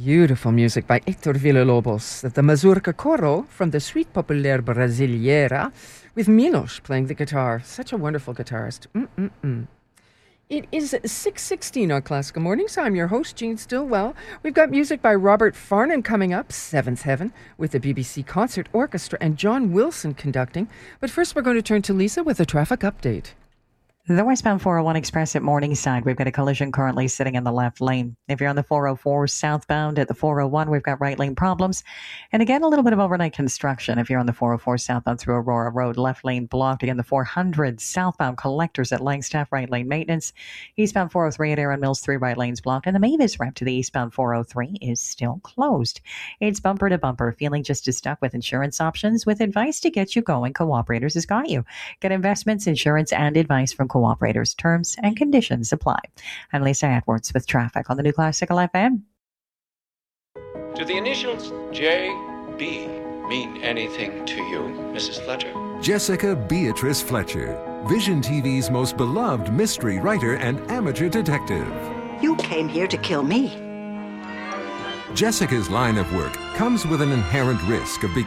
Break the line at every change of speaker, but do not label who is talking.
Beautiful music by Hector Villa-Lobos, the Mazurka Coro from the Suite Populaire Brasileira, with Milos playing the guitar. Such a wonderful guitarist. It is 6:16 on Classical Mornings. I'm your host, Jean Stillwell. We've got music by Robert Farnon coming up, Seventh Heaven, with the BBC Concert Orchestra and John Wilson conducting. But first, we're going to turn to Lisa with a traffic update.
The westbound 401 Express at Morningside, we've got a collision currently sitting in the left lane. If you're on the 404 southbound at the 401, we've got right lane problems. And again, a little bit of overnight construction. If you're on the 404 southbound through Aurora Road, left lane blocked. Again, the 400 southbound collectors at Langstaff, right lane maintenance. Eastbound 403 at Erin Mills, 3 right lanes blocked. And the Mavis ramp to the eastbound 403 is still closed. It's bumper to bumper. Feeling just as stuck with insurance options? With advice to get you going, Cooperators has got you. Get investments, insurance, and advice from Cooperators. Terms and conditions apply. I'm Lisa Edwards with traffic on the New Classical FM.
Do the initials J.B. mean anything to you, Mrs. Fletcher?
Jessica Beatrice Fletcher, Vision TV's most beloved mystery writer and amateur detective.
You came here to kill me.
Jessica's line of work comes with an inherent risk of